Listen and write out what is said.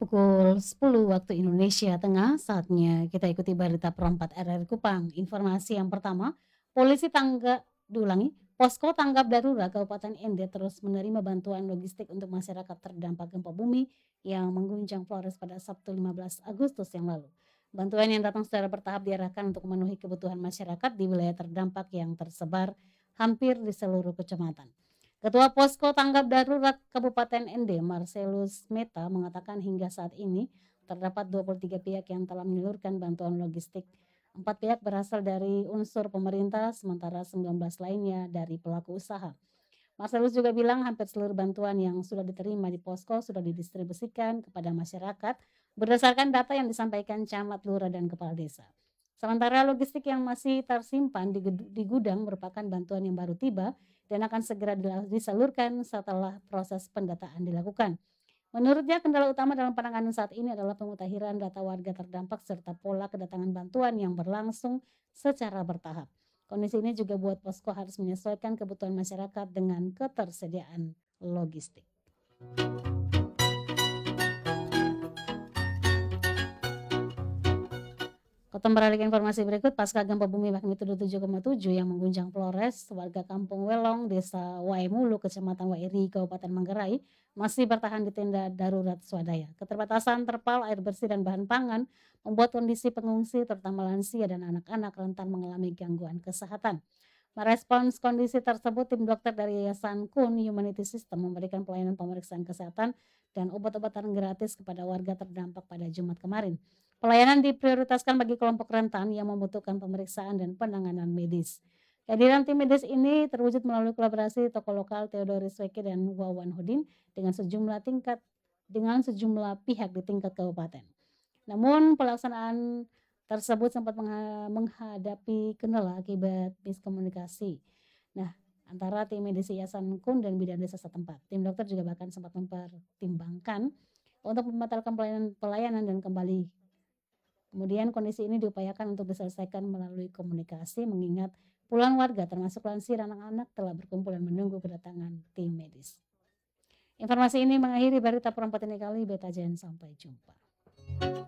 Pukul 10 waktu Indonesia Tengah, saatnya kita ikuti berita perempat RRI Kupang. Informasi yang pertama, polisi tanggap diulangi, posko tanggap darurat Kabupaten Ende terus menerima bantuan logistik untuk masyarakat terdampak gempa bumi yang mengguncang Flores pada Sabtu 15 Agustus yang lalu. Bantuan yang datang secara bertahap diarahkan untuk memenuhi kebutuhan masyarakat di wilayah terdampak yang tersebar hampir di seluruh kecamatan. Ketua Posko Tanggap Darurat Kabupaten Ende, Marcelus Meta, mengatakan hingga saat ini terdapat 23 pihak yang telah menyalurkan bantuan logistik. 4 pihak berasal dari unsur pemerintah, sementara 19 lainnya dari pelaku usaha. Marcelus juga bilang hampir seluruh bantuan yang sudah diterima di posko sudah didistribusikan kepada masyarakat berdasarkan data yang disampaikan camat, lurah, dan kepala desa. Sementara logistik yang masih tersimpan di gudang merupakan bantuan yang baru tiba dan akan segera disalurkan setelah proses pendataan dilakukan. Menurutnya, kendala utama dalam penanganan saat ini adalah pemutahiran data warga terdampak serta pola kedatangan bantuan yang berlangsung secara bertahap. Kondisi ini juga buat posko harus menyesuaikan kebutuhan masyarakat dengan ketersediaan logistik. Kita beralih ke informasi berikut. Pasca gempa bumi magnitudo 7,7 yang mengguncang Flores, warga Kampung Welong, Desa Waimulu, Kecamatan Wairi, Kabupaten Manggarai masih bertahan di tenda darurat swadaya. Keterbatasan terpal, air bersih, dan bahan pangan membuat kondisi pengungsi terutama lansia dan anak-anak rentan mengalami gangguan kesehatan. Merespons kondisi tersebut, tim dokter dari Yayasan Kun Humanity System memberikan pelayanan pemeriksaan kesehatan dan obat-obatan gratis kepada warga terdampak pada Jumat kemarin. Pelayanan diprioritaskan bagi kelompok rentan yang membutuhkan pemeriksaan dan penanganan medis. Kehadiran tim medis ini terwujud melalui kolaborasi tokoh lokal Theodoris Weke dan Wawan Hodin dengan sejumlah pihak di tingkat kabupaten. Namun pelaksanaan tersebut sempat menghadapi kendala akibat miskomunikasi. Nah, antara tim medis Yayasan Kun dan bidan desa setempat. Tim dokter juga bahkan sempat mempertimbangkan untuk membatalkan pelayanan dan kembali. Kemudian kondisi ini diupayakan untuk diselesaikan melalui komunikasi mengingat puluhan warga termasuk lansia dan anak-anak telah berkumpul dan menunggu kedatangan tim medis. Informasi ini mengakhiri berita perempat ini kali. Beta Jen, sampai jumpa.